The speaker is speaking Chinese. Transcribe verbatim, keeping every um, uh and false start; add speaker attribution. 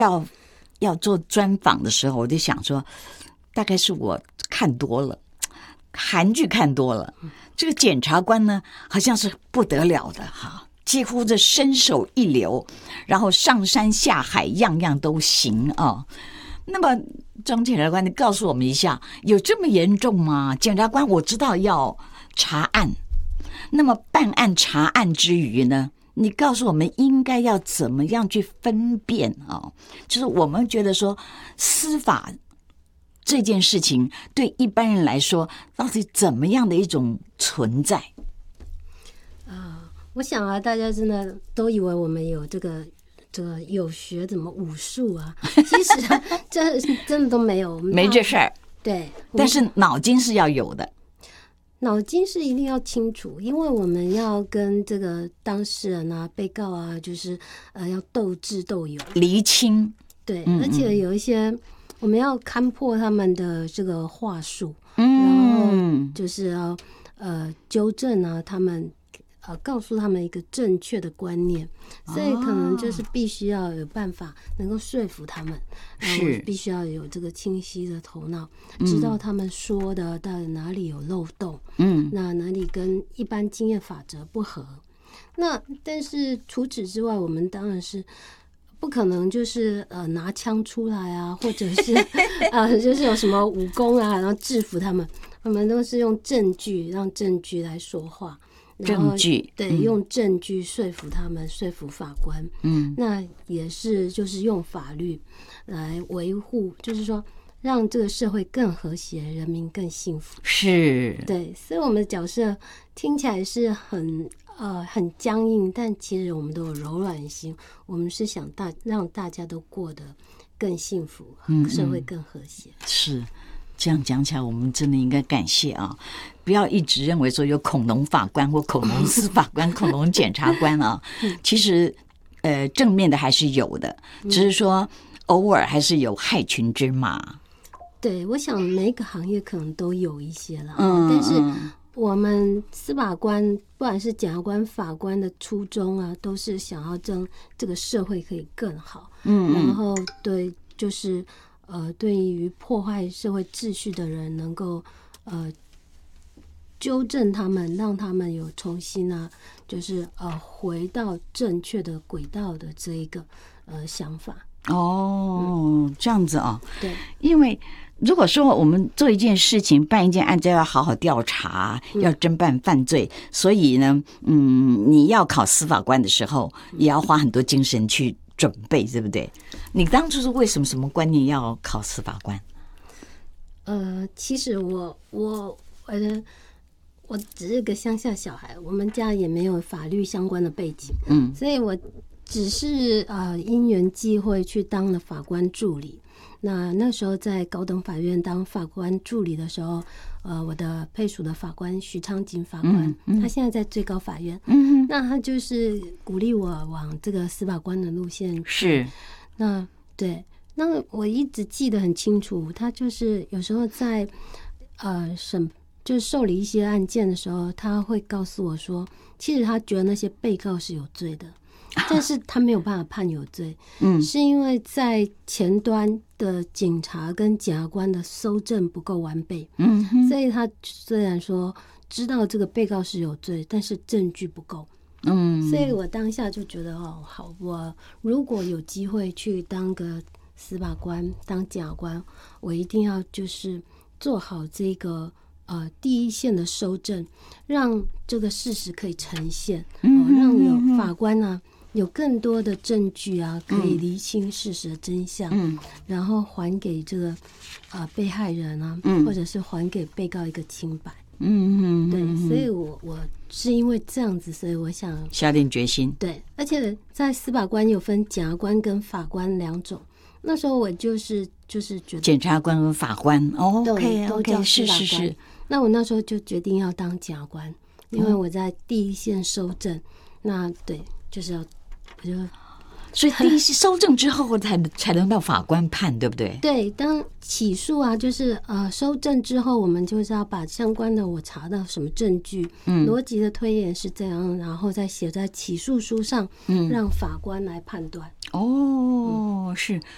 Speaker 1: 要要做专访的时候，我就想说，大概是我看多了，韩剧看多了，这个检察官呢，好像是不得了的哈，几乎这身手一流，然后上山下海样样都行啊。那么张检察官，你告诉我们一下，有这么严重吗？检察官我知道要查案，那么办案查案之余呢，你告诉我们应该要怎么样去分辨啊？就是我们觉得说司法这件事情对一般人来说到底怎么样的一种存在
Speaker 2: 啊？我想啊，大家真的都以为我们有这个这个有学怎么武术啊，其实、啊、这真的都没有，
Speaker 1: 没这事儿。
Speaker 2: 对，
Speaker 1: 但是脑筋是要有的。
Speaker 2: 脑筋是一定要清楚，因为我们要跟这个当事人啊、被告啊，就是呃要斗智斗勇，
Speaker 1: 厘清。
Speaker 2: 对，
Speaker 1: 嗯嗯，
Speaker 2: 而且有一些我们要看破他们的这个话术，
Speaker 1: 嗯，
Speaker 2: 然后就是要呃纠正啊他们。呃，告诉他们一个正确的观念，所以可能就是必须要有办法能够说服他们，然后必须要有这个清晰的头脑，知道他们说的到底哪里有漏洞，嗯，那哪里跟一般经验法则不合。那但是除此之外，我们当然是不可能就是呃拿枪出来啊，或者是呃就是有什么武功啊，然后制服他们。我们都是用证据，让证据来说话。
Speaker 1: 证据
Speaker 2: 对、嗯，用证据说服他们，说服法官。嗯，那也是就是用法律来维护，就是说让这个社会更和谐，人民更幸福。
Speaker 1: 是，
Speaker 2: 对，所以我们的角色听起来是很呃很僵硬，但其实我们都有柔软心。我们是想大让大家都过得更幸福，嗯嗯，社会更和谐。
Speaker 1: 是。这样讲起来，我们真的应该感谢啊！不要一直认为说有恐龙法官或恐龙司法官、恐龙检察官啊。其实，呃，正面的还是有的，只是说偶尔还是有害群之马。
Speaker 2: 对，我想每个行业可能都有一些了，嗯，但是我们司法官，不管是检察官、法官的初衷啊，都是想要让这个社会可以更好。嗯，然后对，就是。呃，对于破坏社会秩序的人，能够呃纠正他们，让他们有重新啊，就是呃回到正确的轨道的这一个呃想法。
Speaker 1: 哦，嗯、这样子啊、哦，
Speaker 2: 对，
Speaker 1: 因为如果说我们做一件事情、办一件案子，要好好调查，要侦办犯罪，嗯、所以呢，嗯，你要考司法官的时候，也要花很多精神去准备，对不对？你当初是为什么什么观念要考司法官？
Speaker 2: 呃，其实我我呃，我只是个乡下小孩，我们家也没有法律相关的背景，嗯，所以我只是呃因缘际会去当了法官助理。那那时候在高等法院当法官助理的时候，呃，我的配属的法官徐昌景法官，嗯嗯、他现在在最高法院，嗯，那他就是鼓励我往这个司法官的路线。
Speaker 1: 是，
Speaker 2: 那对，那我一直记得很清楚，他就是有时候在呃审，就是受理一些案件的时候，他会告诉我说，其实他觉得那些被告是有罪的。但是他没有办法判有罪，嗯，是因为在前端的警察跟检察官的搜证不够完备，嗯，所以他虽然说知道这个被告是有罪，但是证据不够，嗯，所以我当下就觉得哦，好，我如果有机会去当个司法官、当检察官，我一定要就是做好这个呃第一线的搜证，让这个事实可以呈现，嗯、呃，让有法官啊。有更多的证据啊，可以厘清事实的真相，嗯，然后还给这个呃被害人啊，嗯，或者是还给被告一个清白，嗯嗯，对，所以我我是因为这样子，所以我想
Speaker 1: 下定决心，
Speaker 2: 对，而且在司法官有分检察官跟法官两种，那时候我就是就是觉得
Speaker 1: 检察官跟法官，哦 ，OK
Speaker 2: OK，
Speaker 1: 是是是，
Speaker 2: 那我那时候就决定要当检察官，因为我在第一线搜证，那对就是要。我就
Speaker 1: 所以第一次搜证之后才才能到法官判，对不对？
Speaker 2: 对，当起诉啊，就是呃搜证之后，我们就是要把相关的我查到什么证据，嗯，逻辑的推演是这样，然后再写在起诉书上，嗯，让法官来判断。
Speaker 1: 哦，是，